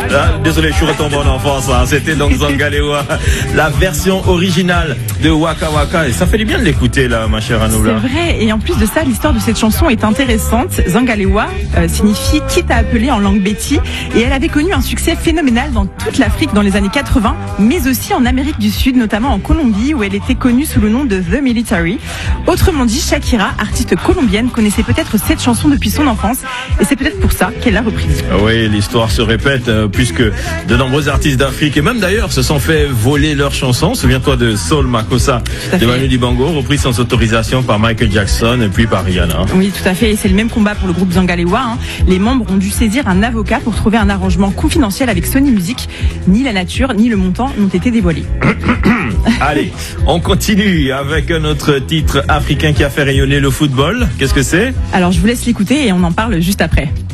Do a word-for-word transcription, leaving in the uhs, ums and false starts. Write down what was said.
Ah, désolé, je suis retombé en enfance. Hein. C'était donc Zangalewa, la version originale de Waka Waka. Et ça fait du bien de l'écouter, là, ma chère Anoula. C'est vrai. Et en plus de ça, l'histoire de cette chanson est intéressante. Zangalewa euh, signifie quitte à appeler en langue béti. Et elle avait connu un succès phénoménal dans toute l'Afrique dans les années quatre-vingts, mais aussi en Amérique du Sud, notamment en Colombie, où elle était connue sous le nom de The Military. Autrement dit, Shakira, artiste colombienne, connaissait peut-être cette chanson depuis son enfance. Et c'est peut-être pour ça qu'elle l'a reprise. Oui, l'histoire se répète, euh, puisque de nombreux artistes d'Afrique, et même d'ailleurs, se sont fait voler leurs chansons. Souviens-toi de Soul Makossa de Manu Dibango, repris sans autorisation par Michael Jackson et puis par Rihanna. Oui, tout à fait. Et c'est le même combat pour le groupe Zangalewa. Hein. Les membres ont dû saisir un avocat pour trouver un arrangement confidentiel avec Sony Music. Ni la nature, ni le montant n'ont été dévoilés. Allez, on continue avec un autre titre africain qui a fait rayonner le football. Qu'est-ce que c'est ? Alors, je vous laisse l'écouter et on en parle juste après.